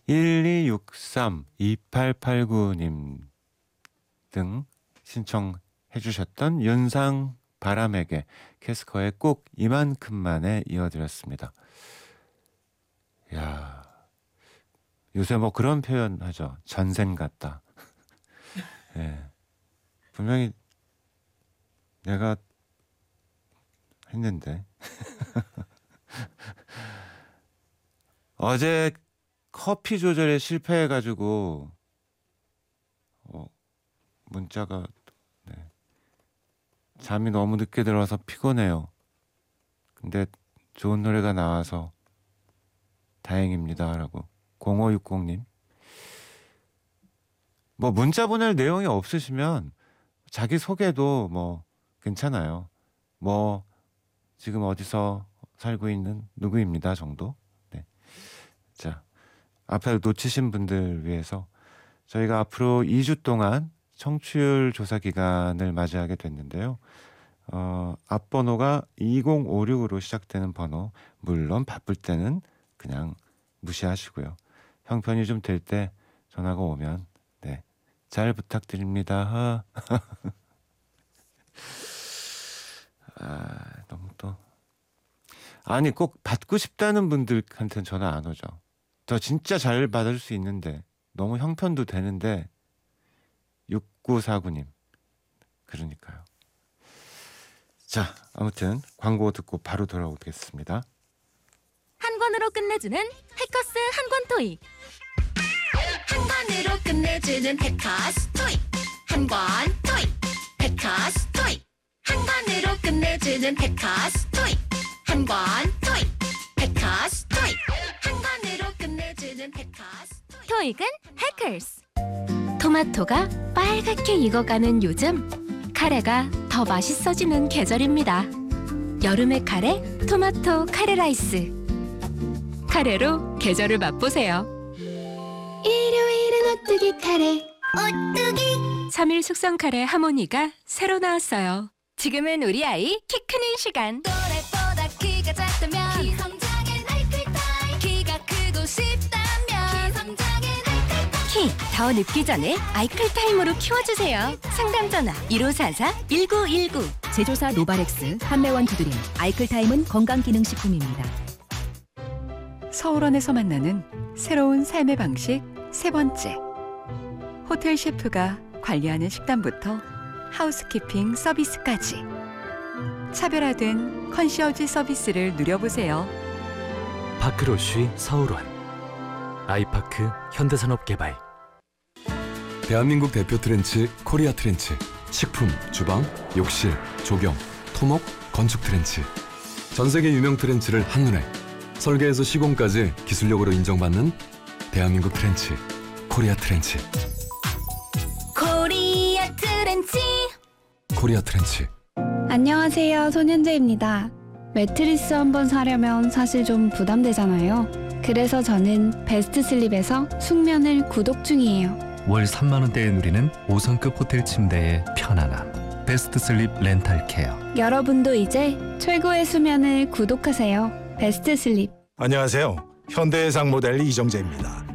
1263-2889님 등 신청해 주셨던 윤상 바람에게 캐스커의 꼭 이만큼만에 이어드렸습니다. 야, 요새 뭐 그런 표현 하죠. 전생 같다. 예. 분명히 내가 했는데 어제 커피 조절에 실패해가지고 문자가 잠이 너무 늦게 들어서 피곤해요. 근데 좋은 노래가 나와서 다행입니다 라고 0560님. 뭐 문자 보낼 내용이 없으시면 자기소개도 뭐 괜찮아요. 뭐 지금 어디서 살고 있는 누구입니다 정도. 네. 자, 앞에 놓치신 분들 위해서 저희가 앞으로 2주 동안 청취율 조사 기간을 맞이하게 됐는데요. 앞번호가 2056으로 시작되는 번호, 물론 바쁠 때는 그냥 무시하시고요. 형편이 좀 될 때 전화가 오면 네, 잘 부탁드립니다. 너무 또 아니 꼭 받고 싶다는 분들한테는 전화 안 오죠. 저 진짜 잘 받을 수 있는데 너무 형편도 되는데 6949님 그러니까요. 자, 아무튼 광고 듣고 바로 돌아오겠습니다. 한 권으로 끝내주는 해커스 한 권 토익. 한 권으로 끝내주는 해커스 토익. 한 권 토익. 해커스 토익. 한 권으로 끝내주는 해커스 토익. 한 권 토익. 해커스 토익. 한 권으로 끝내주는 해커스 토익. 토익은 해커스. 토마토가 빨갛게 익어가는 요즘, 카레가 더 맛있어지는 계절입니다. 여름의 카레, 토마토 카레 라이스. 카레로 계절을 맛보세요. 일요일은 오뚜기 카레. 오뚜기. 3일 숙성 카레 하모니가 새로 나왔어요. 지금은 우리 아이 키 크는 시간. 또래보다 키가 작다면 키성장의 나이클타임. 키가 크고 싶다면 키성장의 나이클타임. 키 더 늦기 전에 아이클타임으로 키워주세요. 상담 전화 1544-1919. 제조사 노바렉스, 한매원 두드림, 아이클타임은 건강기능식품입니다. 서울원에서 만나는 새로운 삶의 방식 세 번째. 호텔 셰프가 관리하는 식단부터 하우스키핑 서비스까지 차별화된 컨시어지 서비스를 누려보세요. 파크로쉬 서울원, 아이파크 현대산업개발. 대한민국 대표 트렌치 코리아 트렌치. 식품, 주방, 욕실, 조경, 토목, 건축 트렌치. 전 세계 유명 트렌치를 한눈에 설계에서 시공까지 기술력으로 인정받는 대한민국 트렌치 코리아 트렌치. 코리아 트렌치. 코리아 트렌치. 안녕하세요, 손현재입니다. 매트리스 한번 사려면 사실 좀 부담되잖아요. 그래서 저는 베스트 슬립에서 숙면을 구독 중이에요. 월 3만 원대에 누리는 5성급 호텔 침대의 편안함. 베스트 슬립 렌탈 케어. 여러분도 이제 최고의 수면을 구독하세요. 베스트 슬립. 안녕하세요. 현대해상 모델 이정재입니다.